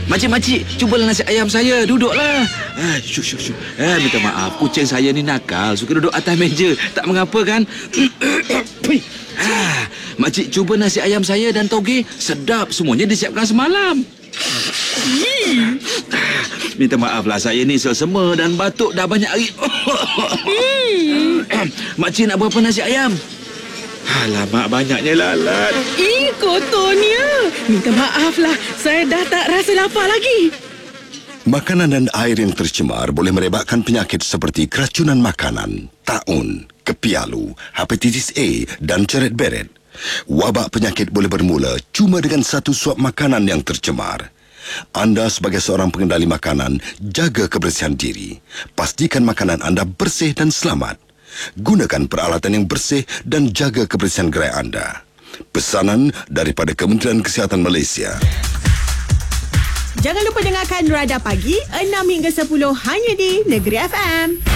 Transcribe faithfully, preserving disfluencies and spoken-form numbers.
Makcik-makcik, cubalah nasi ayam saya. Duduklah. Ah, syuh, syuh, syuh. Eh, minta maaf. Kucing saya ni nakal. Suka duduk atas meja. Tak mengapa kan? ah, makcik cuba nasi ayam saya dan toge. Sedap. Semuanya disiapkan semalam. ah, minta maaflah. Saya ni selsema dan batuk dah banyak hari. Makcik nak berapa nasi ayam? Alamak, banyaknya lalat. Ih, kotornya. Minta maaflah, saya dah tak rasa lapar lagi. Makanan dan air yang tercemar boleh merebakkan penyakit seperti keracunan makanan, taun, kepialu, hepatitis A dan ceret beret. Wabak penyakit boleh bermula cuma dengan satu suap makanan yang tercemar. Anda sebagai seorang pengendali makanan, jaga kebersihan diri. Pastikan makanan anda bersih dan selamat. Gunakan peralatan yang bersih dan jaga kebersihan gerai anda. Pesanan daripada Kementerian Kesihatan Malaysia. Jangan lupa dengarkan Radar Pagi enam hingga sepuluh hanya di Negeri F M.